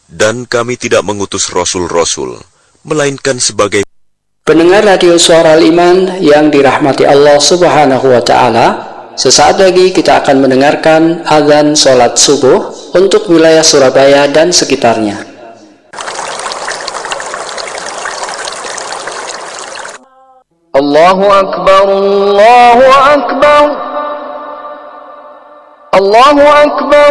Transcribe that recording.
Dan kami tidak mengutus rasul-rasul, melainkan sebagai pendengar radio Suara Al-Iman yang dirahmati Allah Subhanahu wa Ta'ala. Sesaat lagi kita akan mendengarkan azan sholat subuh untuk wilayah Surabaya dan sekitarnya. Allahu Akbar, Allahu Akbar, Allahu Akbar.